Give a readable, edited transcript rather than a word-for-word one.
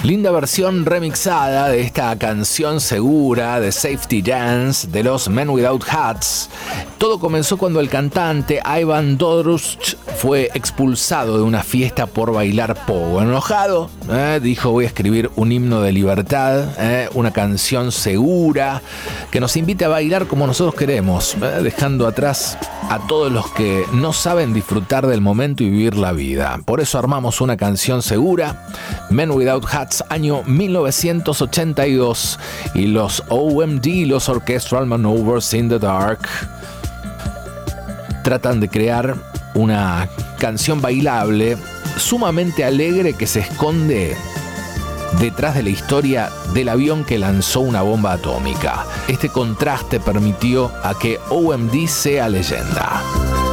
Linda versión remixada de esta canción segura de Safety Dance de los Men Without Hats. Todo comenzó cuando el cantante Ivan Dorosch fue expulsado de una fiesta por bailar pogo. Enojado, dijo: voy a escribir un himno de libertad, una canción segura que nos invite a bailar como nosotros queremos, dejando atrás a todos los que no saben disfrutar del momento y vivir la vida. Por eso armamos una canción segura, Men Without Hats, año 1982, y los OMD, los Orchestral Maneuvers in the Dark, tratan de crear una canción bailable, sumamente alegre, que se esconde detrás de la historia del avión que lanzó una bomba atómica. Este contraste permitió a que OMD sea leyenda.